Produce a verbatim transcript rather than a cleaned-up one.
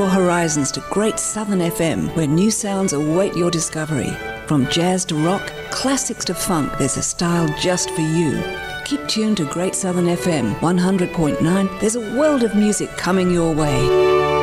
your horizons to Great Southern F M, where new sounds await your discovery. From jazz to rock, classics to funk, there's a style just for you. Keep tuned to Great Southern F M one hundred point nine. There's a world of music coming your way.